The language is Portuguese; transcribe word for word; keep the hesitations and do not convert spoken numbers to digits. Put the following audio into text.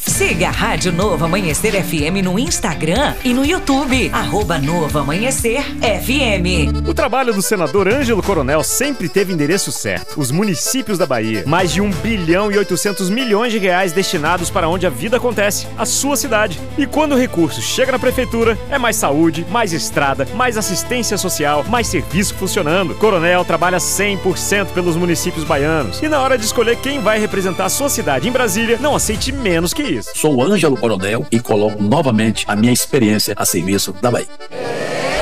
Siga a Rádio Novo Amanhecer F M no Instagram e no YouTube, arroba Novo Amanhecer F M. O trabalho do senador Ângelo Coronel sempre teve endereço certo. Os municípios da Bahia. Mais de um bilhão e oitocentos milhões de reais destinados para onde a vida acontece, a sua cidade. E quando o recurso chega na prefeitura, é mais saúde, mais estrada, mais assistência social, mais serviço funcionando. Coronel trabalha cem por cento pelos municípios baianos. E na hora de escolher quem vai representar a sua cidade em Brasília, não aceite menos que isso. Sou Ângelo Coronel e coloco novamente a minha experiência a serviço da Bahia.